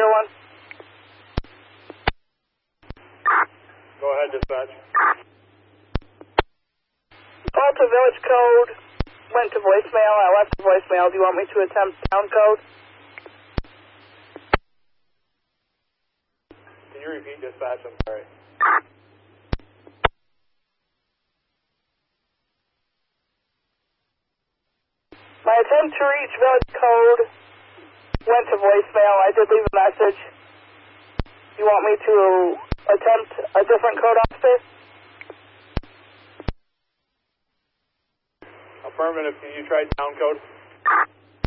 1. Go ahead, dispatch. Call to village code. Went to voicemail. I left the voicemail. Do you want me to attempt town code? Can you repeat dispatch? I'm sorry. My attempt to reach village code went to voicemail. I did leave a message. You want me to attempt a different code, officer? Affirmative. Can you try town code?